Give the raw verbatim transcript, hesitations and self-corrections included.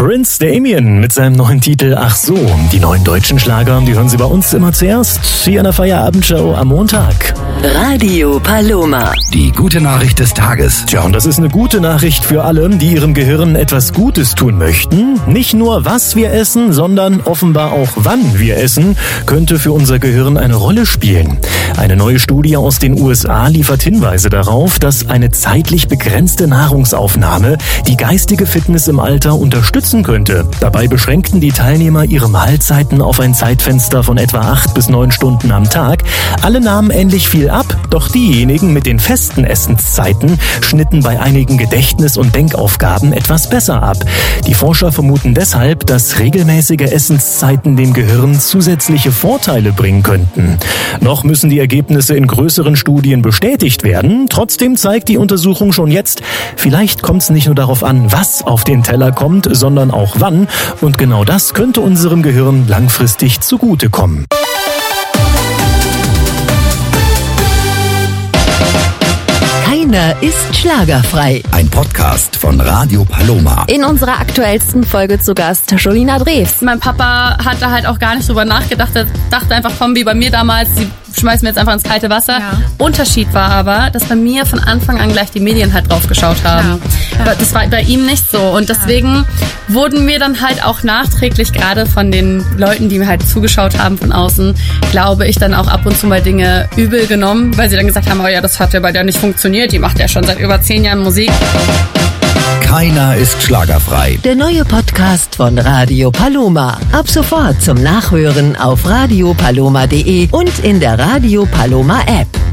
Prince Damien mit seinem neuen Titel Ach so. Die neuen deutschen Schlager, die hören Sie bei uns immer zuerst hier in der Feierabendshow am Montag. Radio Paloma. Die gute Nachricht des Tages. Tja, und das ist eine gute Nachricht für alle, die ihrem Gehirn etwas Gutes tun möchten. Nicht nur, was wir essen, sondern offenbar auch, wann wir essen, könnte für unser Gehirn eine Rolle spielen. Eine neue Studie aus den U S A liefert Hinweise darauf, dass eine zeitlich begrenzte Nahrungsaufnahme die geistige Fitness im Alter unterstützen könnte. Dabei beschränkten die Teilnehmer ihre Mahlzeiten auf ein Zeitfenster von etwa acht bis neun Stunden am Tag. Alle nahmen ähnlich viel ab, doch diejenigen mit den festen Essenszeiten schnitten bei einigen Gedächtnis- und Denkaufgaben etwas besser ab. Die Forscher vermuten deshalb, dass regelmäßige Essenszeiten dem Gehirn zusätzliche Vorteile bringen könnten. Noch müssen die Ergebnisse in größeren Studien bestätigt werden. Trotzdem zeigt die Untersuchung schon jetzt, vielleicht kommt es nicht nur darauf an, was auf den Teller kommt, sondern auch wann. Und genau das könnte unserem Gehirn langfristig zugutekommen. Keiner ist schlagerfrei. Ein Podcast von Radio Paloma. In unserer aktuellsten Folge zu Gast Jolina Drews. Mein Papa hat da halt auch gar nicht drüber nachgedacht. Er dachte einfach, komm, wie bei mir damals, die schmeißen wir jetzt einfach ins kalte Wasser. Ja. Unterschied war aber, dass bei mir von Anfang an gleich die Medien halt drauf geschaut haben. Ja. Ja. Das war bei ihm nicht so. Und deswegen ja. wurden mir dann halt auch nachträglich, gerade von den Leuten, die mir halt zugeschaut haben von außen, glaube ich, dann auch ab und zu mal Dinge übel genommen, weil sie dann gesagt haben, oh ja, das hat ja bei der nicht funktioniert. Die macht ja schon seit über zehn Jahren Musik. Keiner ist schlagerfrei. Der neue Podcast von Radio Paloma. Ab sofort zum Nachhören auf radio paloma punkt de und in der Radio Paloma App.